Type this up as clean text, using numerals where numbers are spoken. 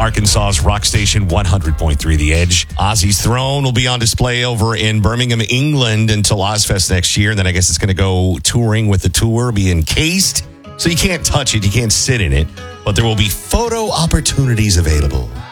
Arkansas's rock station 100.3 The Edge. Ozzy's Throne will be on display over in Birmingham, England until Ozfest next year. And then I guess it's going to go touring with the tour, be encased. So you can't touch it, you can't sit in it. But there will be photo opportunities available.